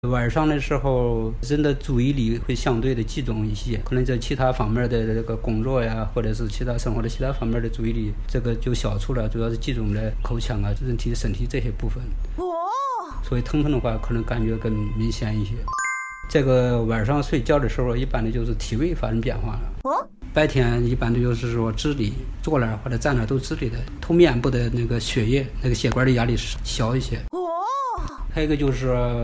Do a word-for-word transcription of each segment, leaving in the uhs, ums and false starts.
晚上的时候，人的注意力会相对的集中一些，可能在其他方面的这个工作呀，或者是其他生活的其他方面的注意力，这个就消除了，主要是集中在口腔啊、人体、身体这些部分。哦，所以疼痛的话，可能感觉更明显一些。这个晚上睡觉的时候，一般的就是体位发生变化了。哦，白天一般的就是说直立，坐那儿或者站那儿都直立的，头面部的那个血液、那个血管的压力小一些。哦，还有一个就是。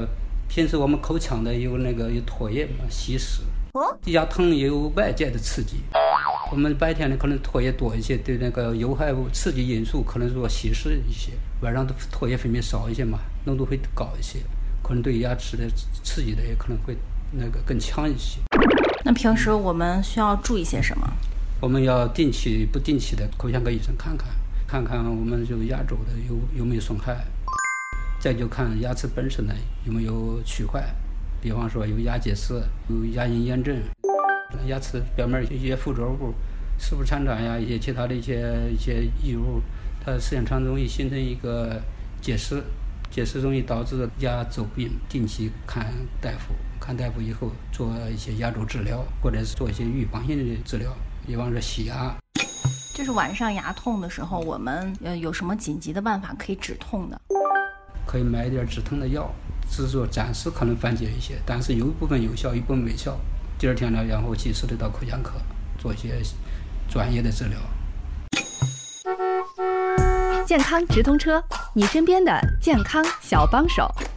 平时我们口腔的有那个有唾液嘛，稀释，地下疼也有外界的刺激。我们白天呢可能唾液多一些，对那个有害物刺激因素可能说稀释一些，晚上的唾液分泌少一些嘛，浓度会高一些，可能对牙齿的刺激的也可能会那个更强一些。 那平时我们需要注意些什么？ 我们要定期不定期的口腔科医生看看，看看我们这个牙周的有有没有损害。再就看牙齿本身呢有没有龋坏，比方说有牙结石、有牙龈炎症，牙齿表面一些附着物，食物残渣呀，一些其他的一些一些异物，它时间长容易形成一个结石，结石容易导致牙周病。定期看大夫，看大夫以后做一些牙周治疗，或者是做一些预防性的治疗，比方说洗牙。 就是晚上牙痛的时候，我们呃有什么紧急的办法可以止痛的？ 可以买一点止疼的药，只是说暂时可能缓解一些，但是有一部分有效，一部分没效。第二天呢，然后及时的到口腔科做一些专业的治疗。 健康直通车，你身边的健康小帮手。